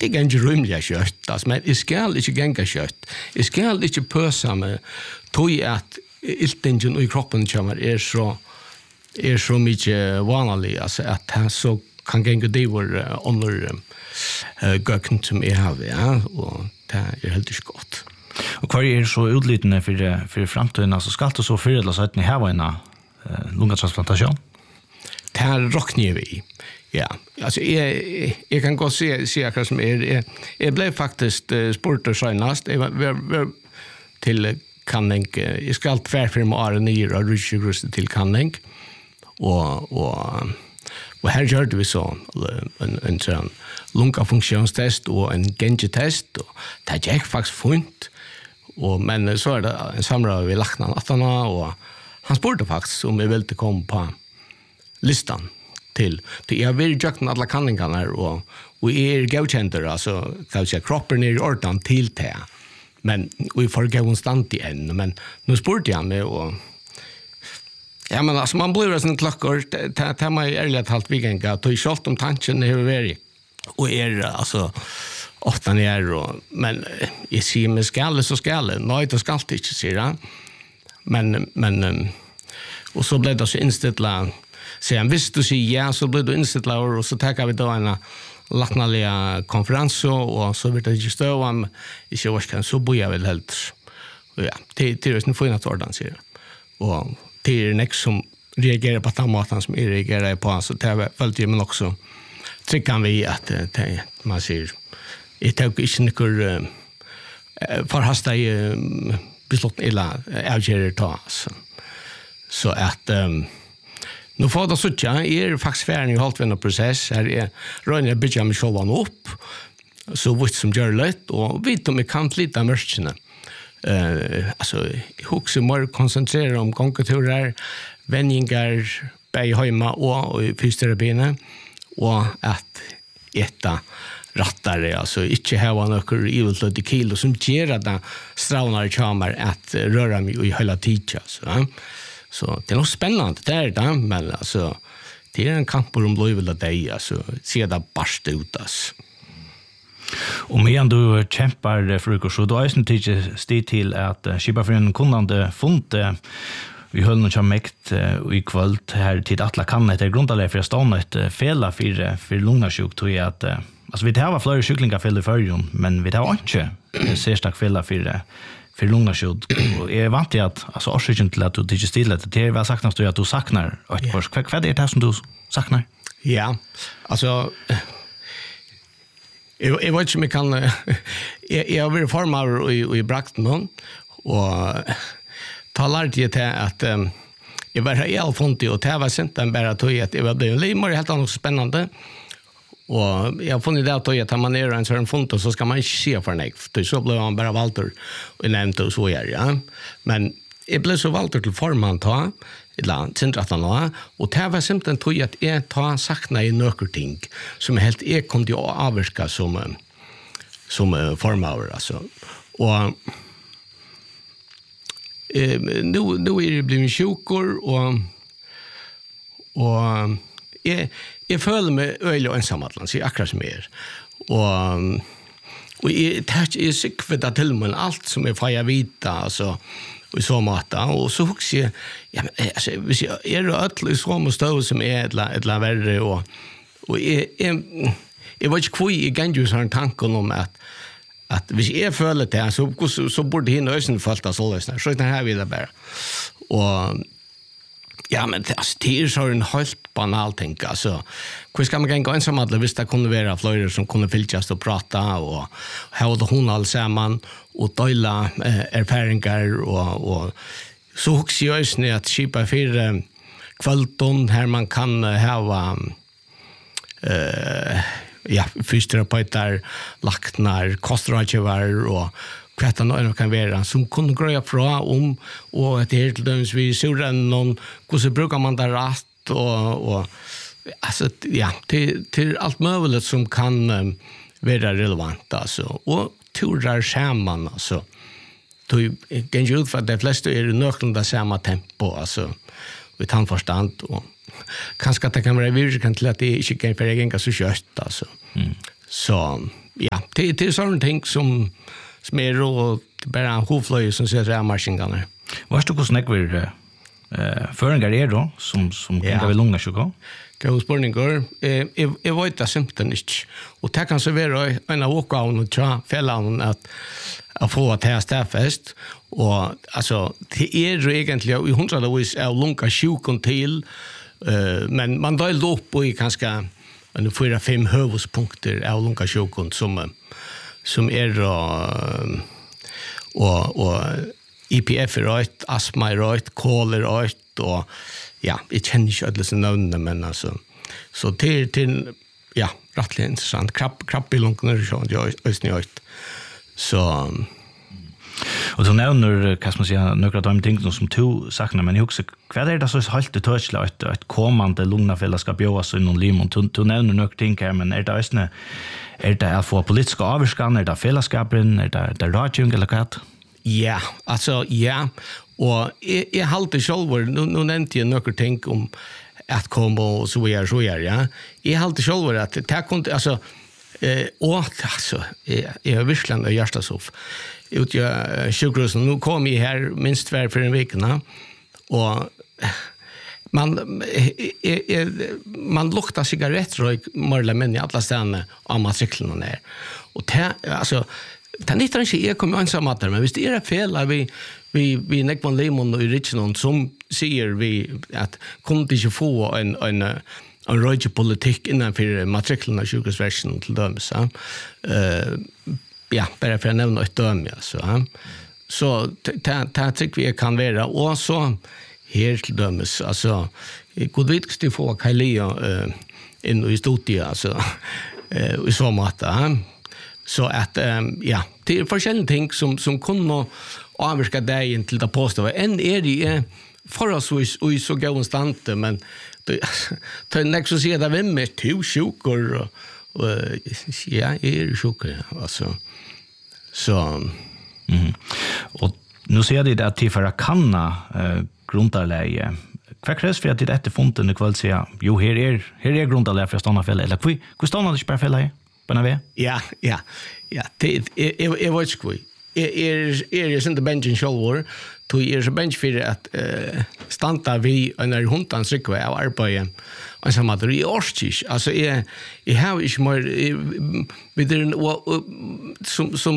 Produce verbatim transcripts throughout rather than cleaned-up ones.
jeg kan ikke rymlige kjøtt, altså, men jeg skal ikke genge kjøtt. Jeg skal ikke pøse med tog at iltingen i kroppen kommer er så, er så mye vanlig, altså, at han så kan genge det var under uh, gøkken som jeg har, ja, og det er helt ikke godt. Og hva er så utlytende for, for fremtiden? Altså, skal det så fyrre eller søtten i her en uh, lungetransplantasjon? Det her råkner vi. Ja, altså, jeg, jeg kan godt se, se akkurat som er. Jeg, jeg ble faktisk uh, spurt og søgnast. Jeg var, var, var til Kanning. Jeg skal tverfirm og året nye og rutsjegrustet til Kanning. Og, og, og her gjør vi så en, en sånn lungefunksjonstest og en gengetest. Og det gikk faktisk funnet. Og, men så er det en samråd vi lagt han atterne, og han spurte faktisk om jeg ville komme på listan til. Jeg har vært gjøkken alle kanningene her, og, og jeg er godkjenter, altså, kan vi si, kroppen er i orden til det. Men vi får ikke konstant igjen, men nå spurte jeg meg, og ja, men altså, man blir sånn klokker, det er meg ærlig at alt vi kan gå, og selv om tanken er vært, og er, altså, ofta ner, og, men jeg sier med skalle, så skalle, nei, det skal alltid ikke, sier jeg. Men, men, og så ble det så innstittlet, så han hvis du sier ja, så ble det innstittlet, og så tenker vi da en lattnalige konferanse, og så blir det ikke støv om, ikke årskan, så bor jeg vel helt. Og ja, det, det er en finnet orden, sier jeg. Og det er nek som reagerer på den måten som jeg reagerer på, så det er veldig, men også trykker vi at det, man sier, jeg tar ikke noe uh, forhastet uh, beslutning eller avgjører ta, altså. Så at um, nu får det sånn, jeg er faktisk ferdig i halvtvendig prosess, her er røyne jeg bygger meg selv opp, så vidt som gjør litt, og vet om jeg kan litt av mørkene. Uh, altså, jeg husker mer konsentrere om konkurturer, vendinger, bei hjemme og, og fysioterapiene, og at etta rattare, altså ikke hava noen iveltlødde kilo som gjør at det stravnare kommer at røra meg i hele tiden. Så, så det er noe spennende, det er det, men altså, det er en kamp om løyvel av deg, altså, sier det barst ut, altså. Og medan du kjempar for uker, så du har ikke tid sti til at Skipaforeningen kunnande funnet vi høll noe mekt uh, i kvöld her til Atla Kanne etter grunnlaget for å stående et uh, fela for, for lungasjuk, tror jeg at uh, altså, vi har flere syklingarfell i førjon, men vi har ikke uh, sérstak fela for, uh, for lungasjuk. Og jeg er vant til at altså, årsøkken til at du ikke stiller til det, hva saknar du at du saknar et kors? Hva, hva er det som du saknar? Ja, altså jeg, jeg vet ikke om jeg kan jeg, jeg har vært former i, i Brakten og ta lærte jeg til at um, jeg var i all fonti, og det var sent en bare tog at jeg var blevet limer, helt annet spennende. Og jeg har funnet det at at man er en sånn font, så skal man ikke se for nek, så ble man bare valgt og nevnt og så gjør, ja. Men jeg ble så valgt til formann ta, eller sindrattan nå, og det var simpelthen tog at jeg ta sakna i nøkker ting, som helt jeg kunne avvirka som, som formann, altså. Og Eh, nu, nu er det blivit sjukur, og, og jeg, jeg føler meg øyelig og ensamhetland, sier akkurat som jeg er. Og, og jeg tar ikke sikker for det til meg, alt som jeg får jeg vite, altså, i så måte. Og så husker jeg, ja, men, altså, hvis jeg er ødelig i så måte støv som er et eller annet verre, og, og jeg, jeg, jeg var ikke hvor jeg gjennom sånn tanken om at at hvis jeg føler det, så, så, så burde henne øyne følt det så løsner. Så er her vi det bare. Og ja, men det, altså, det er så en helt banal ting. Altså, hvor skal man gå ensamhet hvis det kunne være flere som kunne fylkjast og prate og holde hun alle sammen og døyla eh, erfaringer og, og så husker jeg øyne at skipa fire kveldon her man kan hava eh, ja, fysioterapeuter, laktnar, kostrådgivar og hva det nå kan være, som kunne grøye fra om, og det er til dømes vi surrennen, hvordan bruker man det rett, og, og altså, ja, til, til alt mulig som kan um, være relevant, altså, og turer sammen, altså, det er ut for at de fleste er nøklende samme tempo, altså, i tannforstand, og kanskje at det kan være virkelig til at det ikke kan være engang så kjøtt, altså. Mm. Så, ja, det, det är sådana ting som, som är då bara en hovflöj som ser rävmarskingarna. Varst du hvordan ekver uh, føringar er då, som, som ja. Kan vi lungna sjuka? God spurningar. Eh, jag, jag vet att symptom inte. Och det kan så vara en av åkavn och tja fällan att, att få att här stäffest. Och alltså, det är ju egentligen i hundravis av lunga sjukon till. Uh, men man delar upp i ganska en fyra fem huvudpunkter av lunga sjukon som, som är uh, och, och I P F är rätt, astma är rätt, kol är rätt och ja, jag känner inte alla sina namn men alltså så till till ja, rättligt intressant. Krapp krapp I lungorna så jag är rätt. Så och så nämner kan man säga några av de ting som du saknar men jag också vad är det så halt det touchla ett ett kommande lugnafällskap jag så någon limon du nämner några ting här men är det ösne är det att få politiska avskan är det fällskapen är det där rådjung eller vad? Ja, alltså ja och jag, jag halter själv nu, nu nämnde jag några ting om att komma och så är så är ja. Jag halter själv att det kunde alltså eh och alltså jag är visslande och hjärtasov ut jag sjukhusen nu kom jag här minst två för en vecka och man är man luktar cigarettrök mer men I alla ställen av matriklarna ner och det alltså det är inte jag kommer ensam att men visst är det fel vi vi vi nekman lemon och Richmond som säger vi att kunde inte få en en en röjlig politik innanför matriklarna sjukhusversionen till dem så eh ja bara för att nämna ett döm ja så så det tycker vi kan vara och så helt dömes alltså god vet du få Kalia in I studiet alltså eh I så matta så att um, ja det är forskjellige ting som som kommer avvirka dig till det påstå en är det förhållsvis och så konstant men det tar nästa så ser det vem med två sjukor och, och ja är sjukor alltså så mm. Och nu ser det att till för att kanna eh, grundarläge vad krävs för att det efter fonten i kväll säga jo här är här är grundarläge för att stanna fel eller hur hur stannar det inte fel här? Ja, ja, ja. Det är är vad ska vi? Är är är inte benchen shoulder to är så bench för att eh stanta vi när hundan cyklar av arbete. Och så matter I årstis. Alltså är I har ich mal med den som som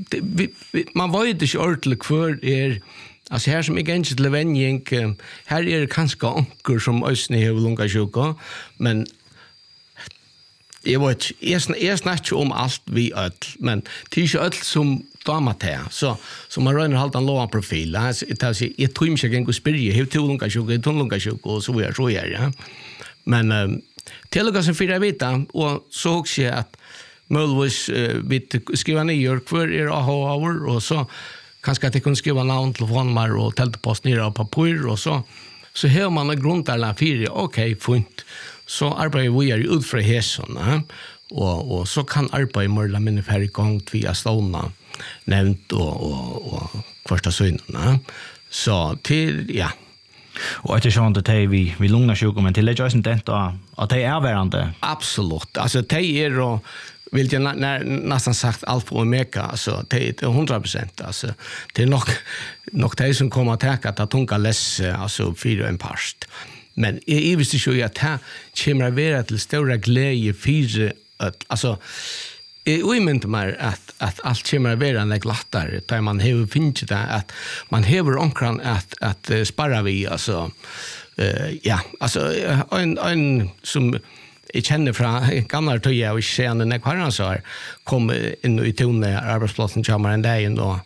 man var ju inte ordentligt för är alltså här som egentligen till vänjing här är det kanske onkel som ösne har långa sjuka men jag vet jag snackar om allt vi öll men det är ju öll som damat här så så man rör halt en låg profil alltså det är så jag tror inte jag kan spyrja hur till långa sjuka till långa sjuka och så är så är ja men um, till och med för vita och så också att möjligtvis uh, vi skriva ner för er aha hour och så kanske att det kan skriva namn telefonnummer och teltpost ner på papper och så så hör man en grund där fyra okej fint så arbetar vi ut från häsarna och och så kan arbeta mer men för igång via stålarna nämnt och och och första synerna så till ja och att det är inte det vi vi lugnar sjuka men till det är inte det att det är värande absolut alltså det är och vill jag när nästan sagt allt för omega alltså det är hundra procent alltså det är nog nog det som kommer att täcka att tunga läs alltså för en past men jag visste ju att det kommer att vara till stora glädje för att alltså jag menar mer att att allt kommer att vara en glattare där man har finnt det att man har omkran att att spara vi alltså uh, ja alltså en en som jag känner från gamla tiden och ser när Karin så här kom in I tone arbetsplatsen jamar en dag ändå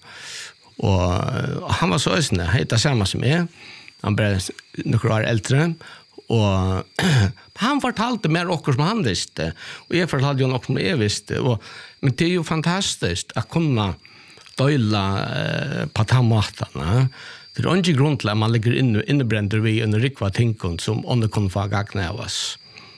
och han var så ösne heter samma som är han blev några år äldre och han fortalte mer också som han visste och jag fortalte ju också som jag visste och men det är ju fantastiskt att kunna dela eh, på tammatarna det är inte grund till att man lägger in innebränder vi en rikva tinkon som om det kunde få gagna av oss.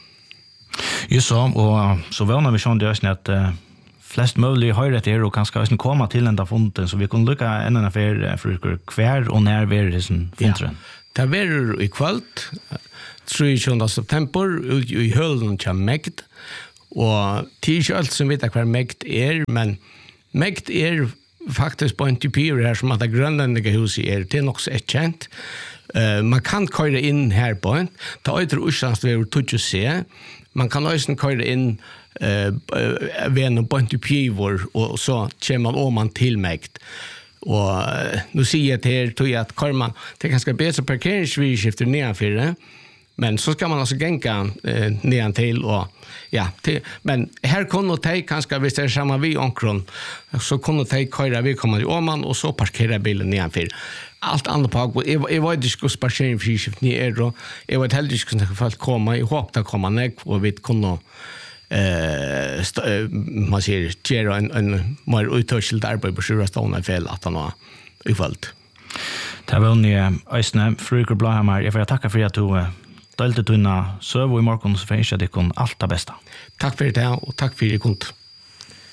Just så, och så var vi sån det att uh, flest möjligt har det och kanske också komma till den där fonten så vi kan lucka en annan för för kvar och när vi är det sen fonten. Det blir I kväll trettionde september I höllen till Mägd Og det er ikke alt som vet hva mekt er, men mekt er faktisk på en typier her som at det grønländiga huset er, det er nok så kjent. Uh, man kan køyre inn her på en, det er øyre urslands vi har tog å se, man kan også køyre inn uh, ved noen på en typier, og så kommer man om man til mekt. Og uh, nå sier jeg til her, tror jeg at køyre man, det er ganske bedre parkeringsvirskifter nedanfor det, men så ska man alltså gänka eh, nedan till och ja, till, men här kunde de kanske hvis det är samma vi omkron så kunde de köra vi kommer i Åman och så parkera bilen nedanför. Allt annat på jag jag var inte skulle parkera för skift ni är då. Jag var helt inte kunde få komma i hopp att komma ner och vi kunde eh st- man ser göra en en mer utörsel arbete på sjura stående fel att han har ifallt. Det var ni Øystein Fruker Blahammer. Jeg får takke for at du delte dina søv i morgen, så får jeg ikke det kun alt det beste. Takk for det, og takk for det, Kunt.